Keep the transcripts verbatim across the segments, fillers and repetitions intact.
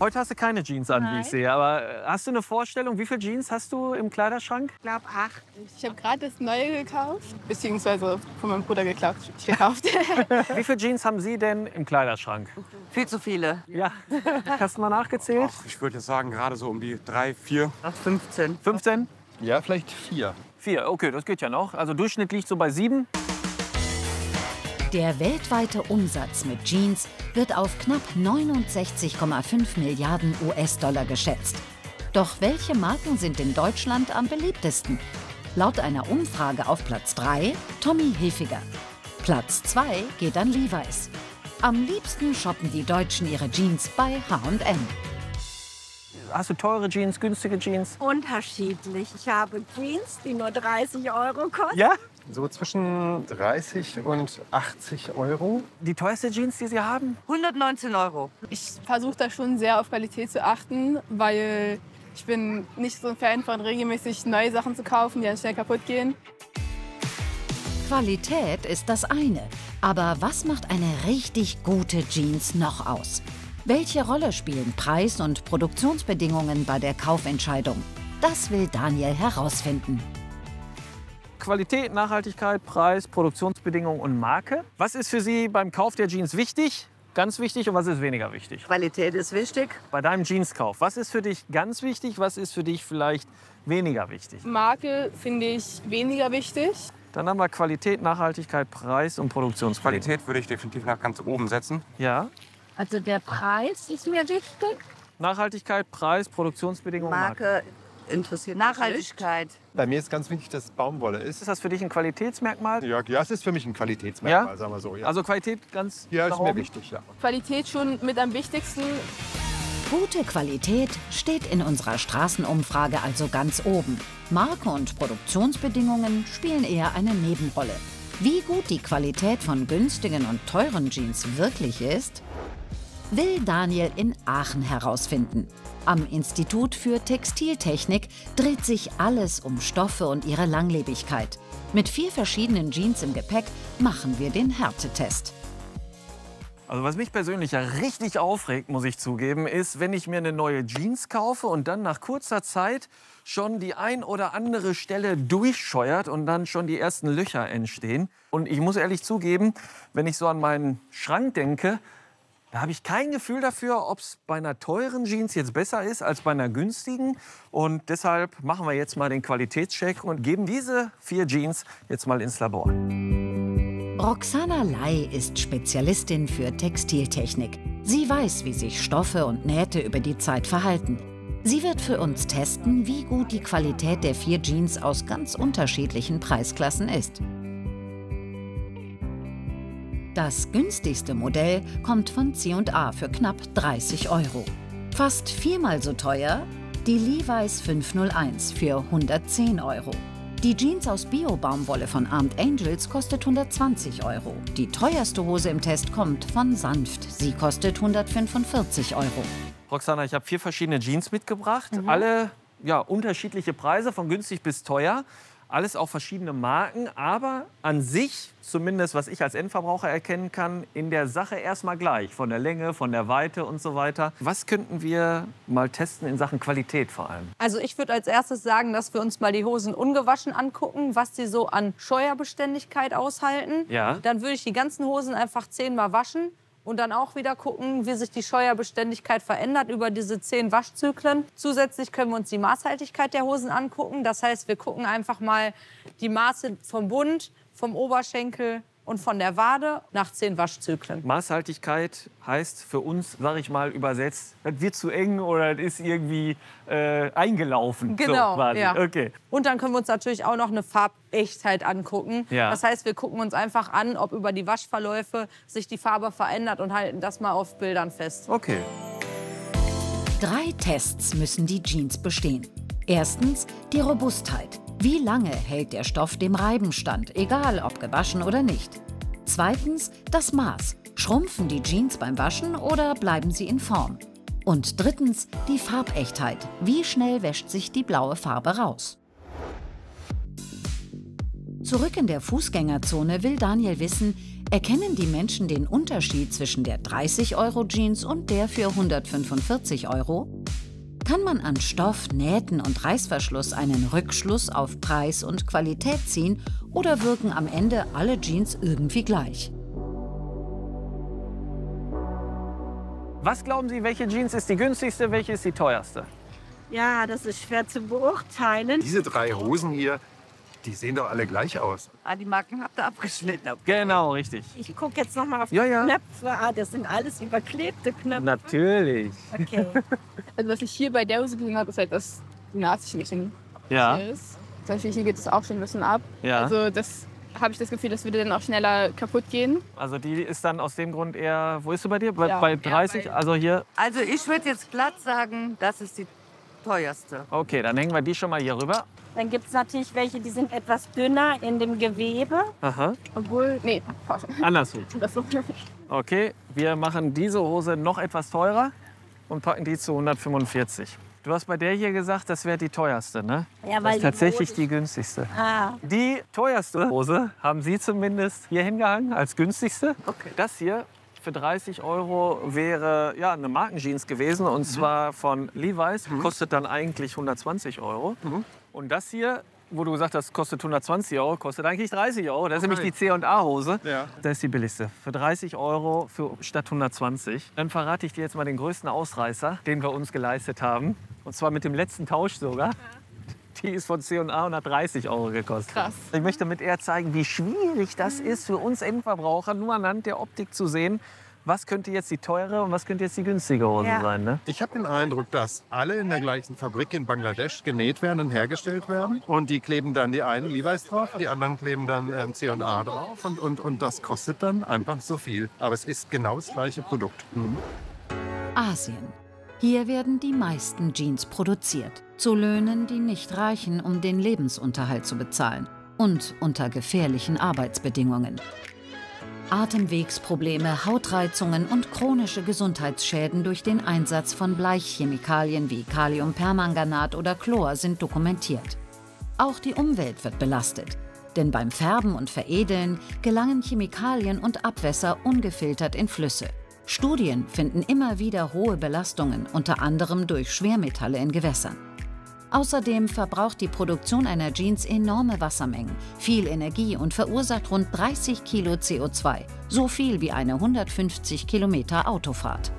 Heute hast du keine Jeans an, Nein. wie ich sehe. Aber hast du eine Vorstellung, wie viele Jeans hast du im Kleiderschrank? Ich glaube acht. Ich habe gerade das Neue gekauft, beziehungsweise von meinem Bruder geklaut, gekauft. Wie viele Jeans haben Sie denn im Kleiderschrank? Viel zu viele. Ja. Hast du mal nachgezählt? Ach, ich würde jetzt sagen, gerade so um die drei, vier. Ach, fünfzehn. fünfzehn? Ja, vielleicht vier. Vier, okay, das geht ja noch. Also Durchschnitt liegt so bei sieben. Der weltweite Umsatz mit Jeans wird auf knapp neunundsechzig Komma fünf Milliarden U S-Dollar geschätzt. Doch welche Marken sind in Deutschland am beliebtesten? Laut einer Umfrage auf Platz drei Tommy Hilfiger. Platz zwei geht an Levi's. Am liebsten shoppen die Deutschen ihre Jeans bei H und M. Hast du teure Jeans, günstige Jeans? Unterschiedlich. Ich habe Jeans, die nur dreißig Euro kosten. Ja? So zwischen dreißig und achtzig Euro. Die teuerste Jeans, die Sie haben? hundertneunzehn Euro. Ich versuche da schon sehr auf Qualität zu achten, weil ich bin nicht so ein Fan von regelmäßig neue Sachen zu kaufen, die dann schnell kaputt gehen. Qualität ist das eine. Aber was macht eine richtig gute Jeans noch aus? Welche Rolle spielen Preis- und Produktionsbedingungen bei der Kaufentscheidung? Das will Daniel herausfinden. Qualität, Nachhaltigkeit, Preis, Produktionsbedingungen und Marke. Was ist für Sie beim Kauf der Jeans wichtig, ganz wichtig und was ist weniger wichtig? Qualität ist wichtig. Bei deinem Jeanskauf, was ist für dich ganz wichtig, was ist für dich vielleicht weniger wichtig? Marke finde ich weniger wichtig. Dann haben wir Qualität, Nachhaltigkeit, Preis und Produktionsbedingungen. Qualität würde ich definitiv nach ganz oben setzen. Ja. Also der Preis ist mir wichtig. Nachhaltigkeit, Preis, Produktionsbedingungen, Marke. Marke interessiert mich Nachhaltigkeit. Bei mir ist ganz wichtig, dass es Baumwolle ist. Ist das für dich ein Qualitätsmerkmal? Ja, ja, es ist für mich ein Qualitätsmerkmal, Ja? sagen wir so. Ja, Also Qualität ganz ja nach ist mir oben? wichtig, ja. Qualität schon mit am wichtigsten. Gute Qualität steht in unserer Straßenumfrage also ganz oben. Marke und Produktionsbedingungen spielen eher eine Nebenrolle. Wie gut die Qualität von günstigen und teuren Jeans wirklich ist, will Daniel in Aachen herausfinden. Am Institut für Textiltechnik dreht sich alles um Stoffe und ihre Langlebigkeit. Mit vier verschiedenen Jeans im Gepäck machen wir den Härtetest. Also was mich persönlich ja richtig aufregt, muss ich zugeben, ist, wenn ich mir eine neue Jeans kaufe und dann nach kurzer Zeit schon die ein oder andere Stelle durchscheuert und dann schon die ersten Löcher entstehen. Und ich muss ehrlich zugeben, wenn ich so an meinen Schrank denke, da habe ich kein Gefühl dafür, ob es bei einer teuren Jeans jetzt besser ist als bei einer günstigen. Und deshalb machen wir jetzt mal den Qualitätscheck und geben diese vier Jeans jetzt mal ins Labor. Roxana Lai ist Spezialistin für Textiltechnik. Sie weiß, wie sich Stoffe und Nähte über die Zeit verhalten. Sie wird für uns testen, wie gut die Qualität der vier Jeans aus ganz unterschiedlichen Preisklassen ist. Das günstigste Modell kommt von C und A für knapp dreißig Euro. Fast viermal so teuer die Levi's fünf null eins für hundertzehn Euro. Die Jeans aus Bio-Baumwolle von Armed Angels kostet hundertzwanzig Euro. Die teuerste Hose im Test kommt von Sanft. Sie kostet hundertfünfundvierzig Euro. Roxana, ich habe vier verschiedene Jeans mitgebracht. Mhm. Alle ja, unterschiedliche Preise, von günstig bis teuer. Alles auch verschiedene Marken, aber an sich, zumindest was ich als Endverbraucher erkennen kann, in der Sache erstmal gleich. Von der Länge, von der Weite und so weiter. Was könnten wir mal testen in Sachen Qualität vor allem? Also ich würde als erstes sagen, dass wir uns mal die Hosen ungewaschen angucken, was sie so an Scheuerbeständigkeit aushalten. Ja. Dann würde ich die ganzen Hosen einfach zehnmal waschen. Und dann auch wieder gucken, wie sich die Scheuerbeständigkeit verändert über diese zehn Waschzyklen. Zusätzlich können wir uns die Maßhaltigkeit der Hosen angucken. Das heißt, wir gucken einfach mal die Maße vom Bund, vom Oberschenkel und von der Wade nach zehn Waschzyklen. Maßhaltigkeit heißt für uns, sage ich mal übersetzt, das wird zu eng oder das ist irgendwie äh, eingelaufen. Genau, so quasi. ja. Okay. Und dann können wir uns natürlich auch noch eine Farbechtheit angucken. Ja. Das heißt, wir gucken uns einfach an, ob über die Waschverläufe sich die Farbe verändert und halten das mal auf Bildern fest. Okay. Drei Tests müssen die Jeans bestehen. Erstens die Robustheit. Wie lange hält der Stoff dem Reiben stand, egal ob gewaschen oder nicht? Zweitens das Maß. Schrumpfen die Jeans beim Waschen oder bleiben sie in Form? Und drittens die Farbechtheit. Wie schnell wäscht sich die blaue Farbe raus? Zurück in der Fußgängerzone will Daniel wissen, Erkennen die Menschen den Unterschied zwischen der dreißig Euro Jeans und der für hundertfünfundvierzig Euro? Kann man an Stoff, Nähten und Reißverschluss einen Rückschluss auf Preis und Qualität ziehen oder wirken am Ende alle Jeans irgendwie gleich? Was glauben Sie, welche Jeans ist die günstigste, welche ist die teuerste? Ja, das ist schwer zu beurteilen. Diese drei Hosen hier, die sehen doch alle gleich aus. Ah, die Marken habt ihr abgeschnitten. Genau, richtig. Ich gucke jetzt noch mal auf Ja, die ja. Knöpfe. Ah, das sind alles überklebte Knöpfe. Natürlich. Okay. Also was ich hier bei der Hose gesehen habe, ist halt, dass die Naht ein bisschen Ja, ist. Zum Beispiel hier geht es auch schon ein bisschen ab. ja. Also das habe ich das Gefühl, das würde dann auch schneller kaputt gehen. Also die ist dann aus dem Grund eher, wo ist du bei dir? Bei, Ja. bei dreißig? Ja, bei- Also hier, Also ich würde jetzt glatt sagen, das ist die teuerste. okay, dann hängen wir die schon mal hier rüber. Dann gibt es natürlich welche, die sind etwas dünner in dem Gewebe. Aha, Obwohl, nee, falsch. andersrum. Das so. Okay, wir machen diese Hose noch etwas teurer und packen die zu hundertfünfundvierzig. Du hast bei der hier gesagt, das wäre die teuerste, ne? Ja, Das weil ist die tatsächlich Mode- die günstigste. Ah, Die teuerste Hose haben Sie zumindest hier hingehangen als günstigste. Okay. Das hier für dreißig Euro wäre ja, eine Markenjeans gewesen und zwar von Levi's. Kostet dann eigentlich hundertzwanzig Euro. Und das hier, wo du gesagt hast, kostet hundertzwanzig Euro, kostet eigentlich dreißig Euro. Das ist nämlich die C und A-Hose. Ja. Das ist die billigste. Für dreißig Euro für, statt hundertzwanzig. Dann verrate ich dir jetzt mal den größten Ausreißer, den wir uns geleistet haben. Und zwar mit dem letzten Tausch sogar. Die ist von C und A und hat dreißig Euro gekostet. Krass. Ich möchte damit eher zeigen, wie schwierig das ist für uns Endverbraucher, nur anhand der Optik zu sehen, was könnte jetzt die teure und was könnte jetzt die günstige Hose Ja. sein. Ne? Ich habe den Eindruck, dass alle in der gleichen Fabrik in Bangladesch genäht werden und hergestellt werden. Und die kleben dann die einen Levi's drauf, die anderen kleben dann ähm, C und A drauf. Und, und, und das kostet dann einfach so viel. Aber es ist genau das gleiche Produkt. Mhm. Asien. Hier werden die meisten Jeans produziert. Zu Löhnen, die nicht reichen, um den Lebensunterhalt zu bezahlen. Und unter gefährlichen Arbeitsbedingungen. Atemwegsprobleme, Hautreizungen und chronische Gesundheitsschäden durch den Einsatz von Bleichchemikalien wie Kaliumpermanganat oder Chlor sind dokumentiert. Auch die Umwelt wird belastet. Denn beim Färben und Veredeln gelangen Chemikalien und Abwässer ungefiltert in Flüsse. Studien finden immer wieder hohe Belastungen, unter anderem durch Schwermetalle in Gewässern. Außerdem verbraucht die Produktion einer Jeans enorme Wassermengen, viel Energie und verursacht rund dreißig Kilo C O zwei, so viel wie eine hundertfünfzig Kilometer Autofahrt.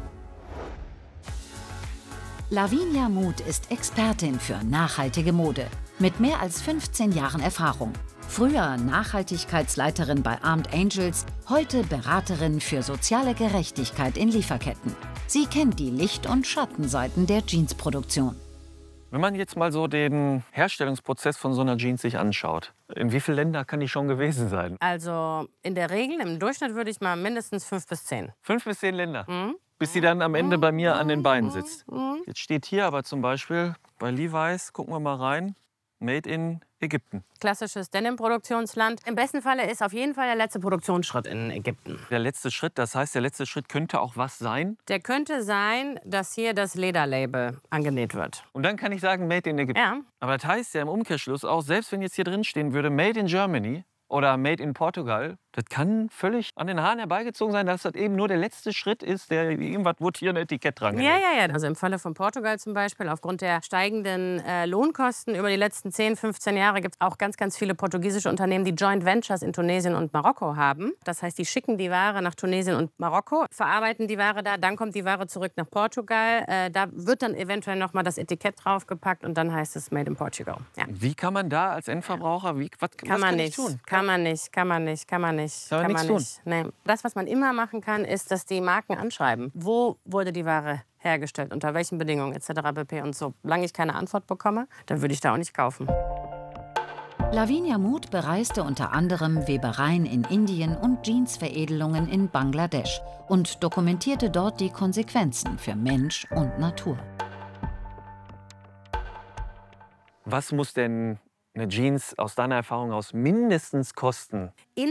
Lavinia Muth ist Expertin für nachhaltige Mode, mit mehr als fünfzehn Jahren Erfahrung. Früher Nachhaltigkeitsleiterin bei Armed Angels, heute Beraterin für soziale Gerechtigkeit in Lieferketten. Sie kennt die Licht- und Schattenseiten der Jeansproduktion. Wenn man jetzt mal so den Herstellungsprozess von so einer Jeans sich anschaut, in wie viele Länder kann die schon gewesen sein? Also in der Regel, im Durchschnitt würde ich mal mindestens fünf bis zehn. Fünf bis zehn Länder, Mhm. bis sie dann am Ende bei mir an den Beinen sitzt. Mhm. Jetzt steht hier aber zum Beispiel bei Levi's, gucken wir mal rein, Made in Ägypten. Klassisches Denim-Produktionsland. Im besten Falle ist auf jeden Fall der letzte Produktionsschritt in Ägypten. Der letzte Schritt, das heißt, der letzte Schritt könnte auch was sein. Der könnte sein, dass hier das Lederlabel angenäht wird. Und dann kann ich sagen, Made in Ägypten. Ja. Aber das heißt ja im Umkehrschluss auch, selbst wenn jetzt hier drin stehen würde, Made in Germany oder Made in Portugal, das kann völlig an den Haaren herbeigezogen sein, dass das eben nur der letzte Schritt ist, der irgendwas wurde hier ein Etikett dran. Ja, ja, ja. Also im Falle von Portugal zum Beispiel, aufgrund der steigenden äh, Lohnkosten über die letzten zehn, fünfzehn Jahre gibt es auch ganz, ganz viele portugiesische Unternehmen, die Joint Ventures in Tunesien und Marokko haben. Das heißt, die schicken die Ware nach Tunesien und Marokko, verarbeiten die Ware da, dann kommt die Ware zurück nach Portugal. Äh, da wird dann eventuell noch mal das Etikett draufgepackt und dann heißt es Made in Portugal. Ja. Wie kann man da als Endverbraucher, wie, was, Kann was man kann nicht, ich tun? kann man nicht, kann man nicht, kann man nicht. Kann man nichts tun? Nee. Das, was man immer machen kann, ist, dass die Marken anschreiben. Wo wurde die Ware hergestellt, unter welchen Bedingungen et cetera pp. Und solange ich keine Antwort bekomme, dann würde ich da auch nicht kaufen. Lavinia Muth bereiste unter anderem Webereien in Indien und Jeansveredelungen in Bangladesch und dokumentierte dort die Konsequenzen für Mensch und Natur. Was muss denn eine Jeans aus deiner Erfahrung aus mindestens kosten? In